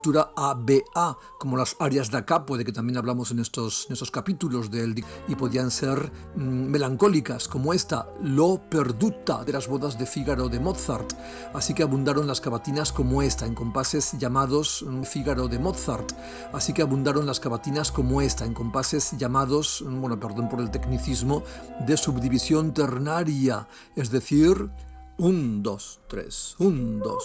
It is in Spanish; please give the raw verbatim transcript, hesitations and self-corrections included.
A B A, como las arias da capo, de que también hablamos en estos, en estos capítulos del, y podían ser mmm, melancólicas, como esta, L'ho perduta, de las bodas de Fígaro de Mozart. Así que abundaron las cavatinas como esta, en compases llamados mmm, Fígaro de Mozart. Así que abundaron las cavatinas como esta, en compases llamados, mmm, bueno, perdón por el tecnicismo, de subdivisión ternaria, es decir, un, dos, tres, un, dos.